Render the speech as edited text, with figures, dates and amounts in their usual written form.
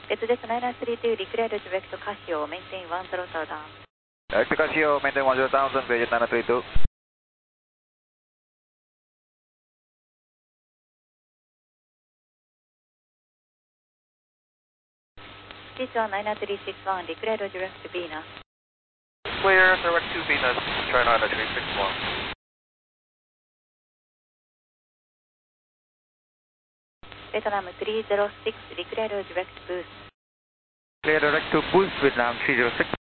別です932 declare direct Casio, maintain 10 down. Direct Casio, maintain 10 thousand, Vietjet 932. This1 99361, declare direct Venus. Clear, direct to Venus, China 9361. Vietnam 306, declare direct boost. Clear direct to boost, Vietnam 306.